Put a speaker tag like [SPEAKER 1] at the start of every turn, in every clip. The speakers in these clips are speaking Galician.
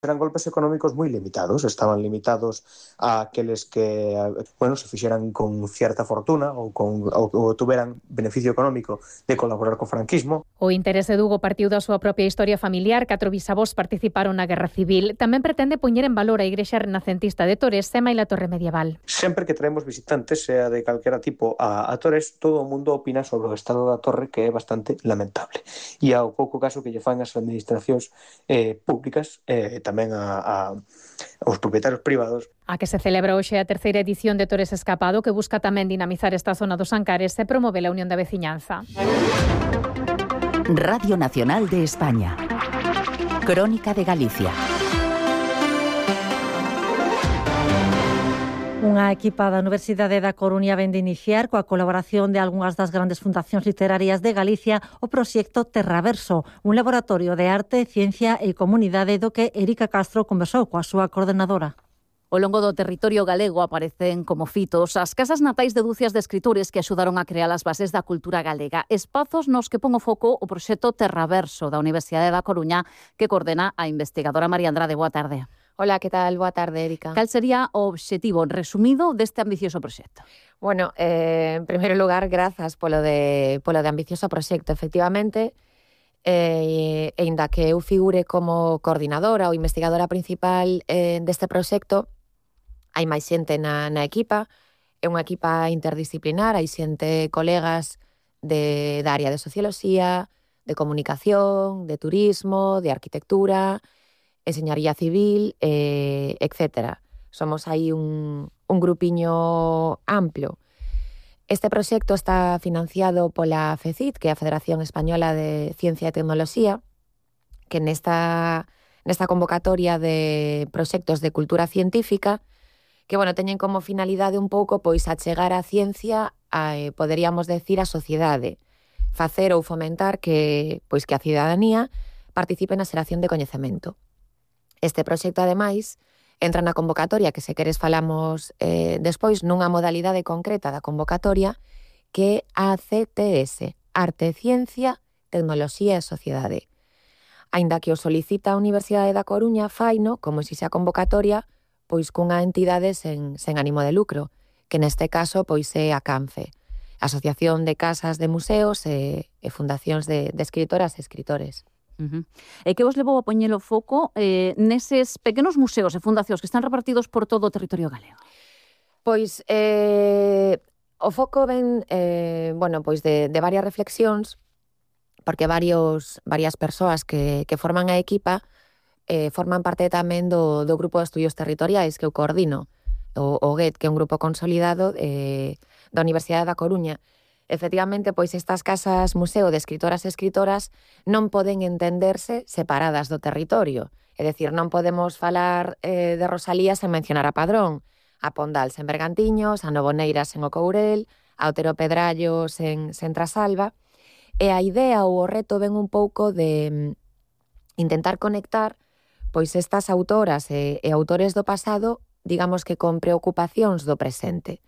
[SPEAKER 1] Eran golpes económicos moi limitados, estaban limitados a aqueles que, se fixeran con cierta fortuna ou tuveran beneficio económico de colaborar co franquismo.
[SPEAKER 2] O interese de Hugo partiu da súa propia historia familiar. 4 bisavós participaron na Guerra Civil. Tamén pretende poñer en valor a Igrexa renacentista de Tores e maila Torre Medieval.
[SPEAKER 1] Sempre que traemos visitantes, sea de calquera tipo, a Tores, todo o mundo opina sobre o estado da torre, que é bastante lamentable. E ao pouco caso que lle fan as administracións públicas, tamén aos propietarios privados.
[SPEAKER 2] A que se celebra hoxe a terceira edición de Tores Escapado, que busca tamén dinamizar esta zona dos Ancares e promove a unión da veciñanza.
[SPEAKER 3] Radio Nacional de España. Crónica de Galicia.
[SPEAKER 4] Unha equipa da Universidade da Coruña vén de iniciar coa colaboración de algunhas das grandes fundacións literarias de Galicia o proxecto Terraverso, un laboratorio de arte, ciencia e comunidade do que Erika Castro conversou coa súa coordenadora.
[SPEAKER 5] Ao longo do territorio galego aparecen como fitos as casas natais de dúcias de escritores que axudaron a crear as bases da cultura galega, espazos nos que pon o foco o proxecto Terraverso da Universidade da Coruña que coordena a investigadora María Andrade. Boa tarde.
[SPEAKER 6] Hola, que tal? Boa tarde, Erika.
[SPEAKER 5] Cal sería o obxectivo resumido deste ambicioso proxecto?
[SPEAKER 6] Bueno, en primeiro lugar, grazas polo de ambicioso proxecto, efectivamente, e inda que eu figure como coordinadora ou investigadora principal deste proxecto, hai máis xente na equipa, é unha equipa interdisciplinar, hai xente, colegas da área de socioloxía, de comunicación, de turismo, de arquitectura, enseñaría civil, etc. Somos aí un grupiño amplo. Este proxecto está financiado pola FECIT, que é a Federación Española de Ciencia e Tecnoloxía, que nesta convocatoria de proxectos de cultura científica, que, teñen como finalidade un pouco pois achegar a ciencia poderíamos decir, a sociedade, facer ou fomentar que a cidadanía participe na xeración de coñecemento. Este proxecto, ademais, entra na convocatoria, que se queres falamos despois, nunha modalidade concreta da convocatoria, que é a CTS, Arte, Ciencia, Tecnoloxía e Sociedade. Aínda que o solicita a Universidade da Coruña, faino, como se xa convocatoria, pois cunha entidade sen ánimo de lucro, que neste caso pois é a CANFE, Asociación de Casas de Museos e Fundacións de Escritoras e Escritores.
[SPEAKER 5] E que vos levou a poñer o foco neses pequenos museos e fundacións que están repartidos por todo o territorio galego?
[SPEAKER 6] Pois o foco ven de varias reflexións, porque varias persoas que forman a equipa forman parte tamén do grupo de estudios territoriais que eu coordino, o GET, que é un grupo consolidado da Universidade da Coruña. Efectivamente, pois estas casas museo de escritoras e escritoras non poden entenderse separadas do territorio. É dicir, non podemos falar de Rosalía sen mencionar a Padrón, a Pondal sen Bergantiños, a Novoneira sen o Courel, a Otero Pedrallo sen Trasalba. E a idea ou o reto ven un pouco de intentar conectar pois estas autoras e autores do pasado, digamos que con preocupacións do presente.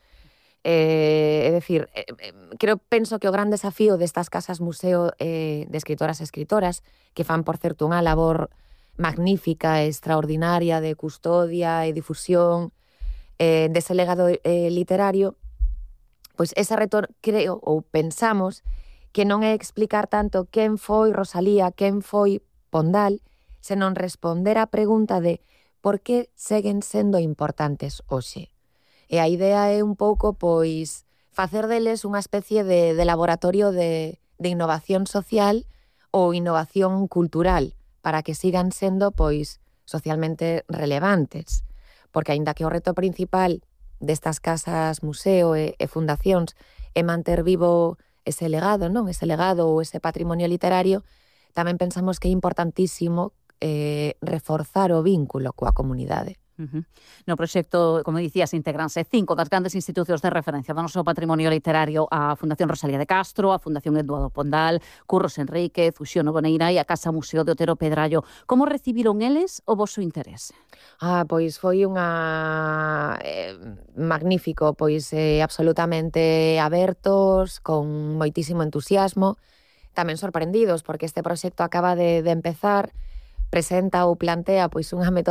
[SPEAKER 6] É dicir, penso que o gran desafío destas casas museo de escritoras e escritoras, que fan, por certo, unha labor magnífica e extraordinaria de custodia e difusión dese legado literario, pois ese reto creo ou pensamos que non é explicar tanto quen foi Rosalía, quen foi Pondal, senón responder á pregunta de por que seguen sendo importantes hoxe. E a idea é un pouco, pois, facer deles unha especie de laboratorio de innovación social ou innovación cultural para que sigan sendo, pois, socialmente relevantes. Porque, aínda que o reto principal destas casas museo e fundacións é manter vivo ese legado, non? Ese legado ou ese patrimonio literario, tamén pensamos que é importantísimo reforzar o vínculo coa comunidade.
[SPEAKER 5] No proxecto, como dicías, integranse 5 das grandes institucións de referencia do noso patrimonio literario, a Fundación Rosalía de Castro, a Fundación Eduardo Pondal, Curros Enrique, Fusión Novoneira e a Casa Museo de Otero Pedrallo. Como recibiron eles o voso interese?
[SPEAKER 6] Pois foi unha magnífico, pois absolutamente abertos, con moitísimo entusiasmo, tamén sorprendidos, porque este proxecto acaba de empezar, presenta ou plantea pois unha metodoloxía